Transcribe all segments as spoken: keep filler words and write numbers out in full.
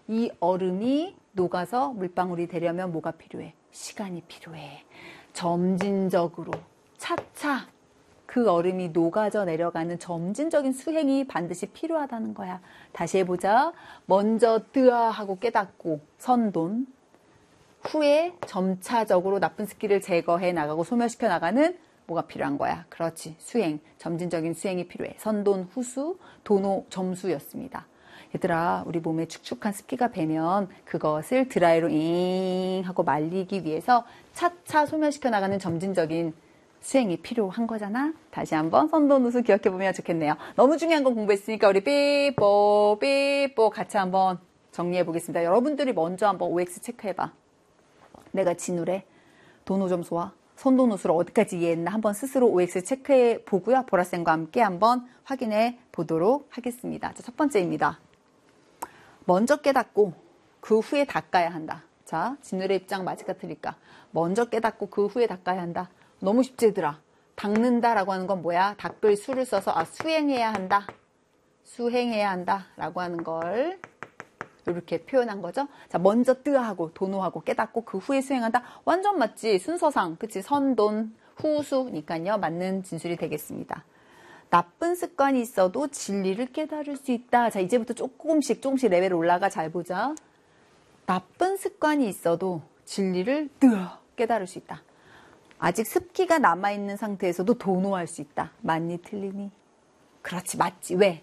이 얼음이 녹아서 물방울이 되려면 뭐가 필요해? 시간이 필요해. 점진적으로 차차 그 얼음이 녹아져 내려가는 점진적인 수행이 반드시 필요하다는 거야. 다시 해보자. 먼저 뜨아 하고 깨닫고 선돈, 후에 점차적으로 나쁜 습기를 제거해 나가고 소멸시켜 나가는 뭐가 필요한 거야? 그렇지. 수행. 점진적인 수행이 필요해. 선돈, 후수, 도노, 점수였습니다. 얘들아, 우리 몸에 축축한 습기가 배면 그것을 드라이로 잉 하고 말리기 위해서 차차 소멸시켜 나가는 점진적인 수행이 필요한 거잖아. 다시 한번 선돈, 후수 기억해보면 좋겠네요. 너무 중요한 건 공부했으니까 우리 삐뽀 삐뽀 같이 한번 정리해보겠습니다. 여러분들이 먼저 한번 오엑스 체크해봐. 내가 진우래 도노 점수와 선돈, 후수를 어디까지 이해했나 한번 스스로 오엑스 체크해 보고요. 보라쌤과 함께 한번 확인해 보도록 하겠습니다. 자, 첫 번째입니다. 먼저 깨닫고 그 후에 닦아야 한다. 자, 진우의 입장 맞을까 틀릴까? 먼저 깨닫고 그 후에 닦아야 한다. 너무 쉽지 얘들아. 닦는다라고 하는 건 뭐야? 닦을 수를 써서 아 수행해야 한다. 수행해야 한다 라고 하는 걸 이렇게 표현한 거죠. 자, 먼저 뜨아하고 도노하고 깨닫고 그 후에 수행한다. 완전 맞지. 순서상. 그치? 선돈, 후수니까요. 맞는 진술이 되겠습니다. 나쁜 습관이 있어도 진리를 깨달을 수 있다. 자, 이제부터 조금씩 조금씩 레벨 올라가. 잘 보자. 나쁜 습관이 있어도 진리를 뜨아 깨달을 수 있다. 아직 습기가 남아있는 상태에서도 도노할 수 있다. 맞니 틀리니? 그렇지, 맞지. 왜?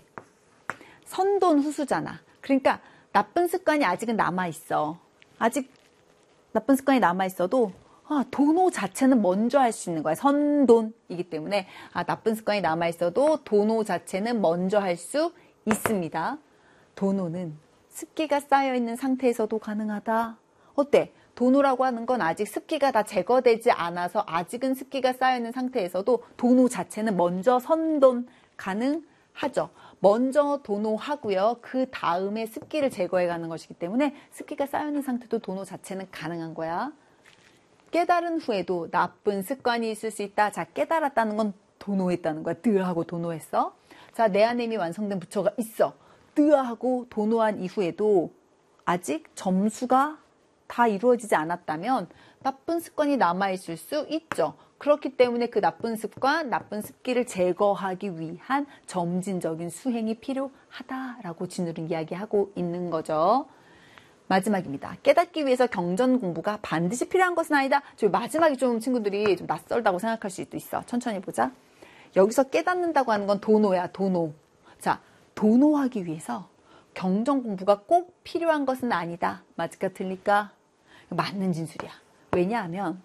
선돈 후수잖아. 그러니까 나쁜 습관이 아직은 남아있어. 아직 나쁜 습관이 남아있어도 아, 도노 자체는 먼저 할 수 있는 거야. 선돈이기 때문에 아, 나쁜 습관이 남아있어도 도노 자체는 먼저 할 수 있습니다. 도노는 습기가 쌓여있는 상태에서도 가능하다. 어때? 도노라고 하는 건 아직 습기가 다 제거되지 않아서 아직은 습기가 쌓여있는 상태에서도 도노 자체는 먼저 선돈 가능하죠. 먼저 도노하고요. 그 다음에 습기를 제거해가는 것이기 때문에 습기가 쌓여있는 상태도 도노 자체는 가능한 거야. 깨달은 후에도 나쁜 습관이 있을 수 있다. 자, 깨달았다는 건 도노했다는 거야. 뜨아하고 도노했어. 자, 내 안에 이미 완성된 부처가 있어. 뜨아하고 도노한 이후에도 아직 점수가 다 이루어지지 않았다면 나쁜 습관이 남아있을 수 있죠. 그렇기 때문에 그 나쁜 습관, 나쁜 습기를 제거하기 위한 점진적인 수행이 필요하다라고 진우는 이야기하고 있는 거죠. 마지막입니다. 깨닫기 위해서 경전 공부가 반드시 필요한 것은 아니다. 저 마지막이 좀 친구들이 좀 낯설다고 생각할 수도 있어. 천천히 보자. 여기서 깨닫는다고 하는 건 도노야, 도노. 자, 도노하기 위해서 경전 공부가 꼭 필요한 것은 아니다. 맞을까 틀릴까? 맞는 진술이야. 왜냐하면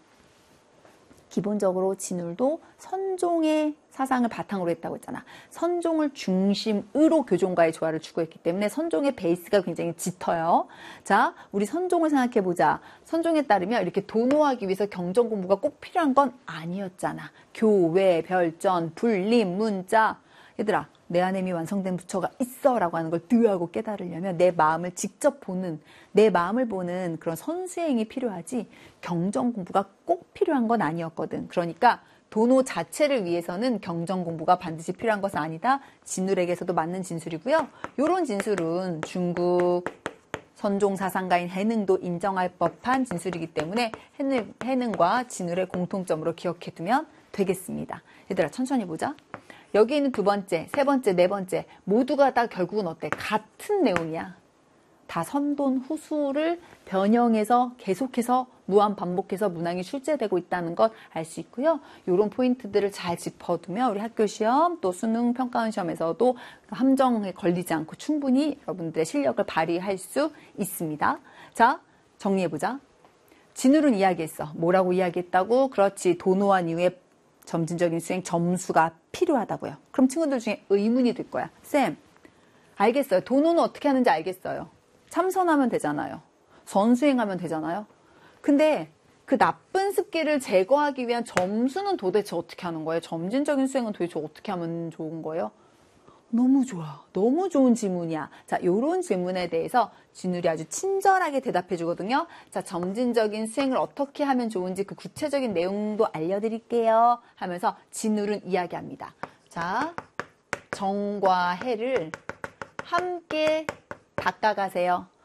기본적으로 진울도 선종의 사상을 바탕으로 했다고 했잖아. 선종을 중심으로 교종과의 조화를 추구했기 때문에 선종의 베이스가 굉장히 짙어요. 자, 우리 선종을 생각해보자. 선종에 따르면 이렇게 도노하기 위해서 경전 공부가 꼭 필요한 건 아니었잖아. 교회, 별전, 불림, 문자. 얘들아, 내 안에 이미 완성된 부처가 있어 라고 하는 걸 드하고 깨달으려면 내 마음을 직접 보는, 내 마음을 보는 그런 선수행이 필요하지 경전 공부가 꼭 필요한 건 아니었거든. 그러니까 도노 자체를 위해서는 경전 공부가 반드시 필요한 것은 아니다. 진울에게서도 맞는 진술이고요. 이런 진술은 중국 선종 사상가인 해능도 인정할 법한 진술이기 때문에 해능, 해능과 진울의 공통점으로 기억해두면 되겠습니다. 얘들아, 천천히 보자. 여기 있는 두 번째, 세 번째, 네 번째 모두가 다 결국은 어때? 같은 내용이야. 다 선돈 후수를 변형해서 계속해서 무한 반복해서 문항이 출제되고 있다는 것 알 수 있고요. 이런 포인트들을 잘 짚어두면 우리 학교 시험 또 수능 평가원 시험에서도 함정에 걸리지 않고 충분히 여러분들의 실력을 발휘할 수 있습니다. 자, 정리해보자. 진울은 이야기했어. 뭐라고 이야기했다고? 그렇지. 도노한 이후에 점진적인 수행 점수가 필요하다고요. 그럼 친구들 중에 의문이 들 거야. 쌤, 알겠어요. 도노는 어떻게 하는지 알겠어요. 참선하면 되잖아요. 선수행하면 되잖아요. 근데 그 나쁜 습기를 제거하기 위한 점수는 도대체 어떻게 하는 거예요? 점진적인 수행은 도대체 어떻게 하면 좋은 거예요? 너무 좋아. 너무 좋은 질문이야. 자, 요런 질문에 대해서 진울이 아주 친절하게 대답해 주거든요. 자, 점진적인 수행을 어떻게 하면 좋은지 그 구체적인 내용도 알려드릴게요. 하면서 진울은 이야기합니다. 자, 정과 해를 함께 닦아가세요.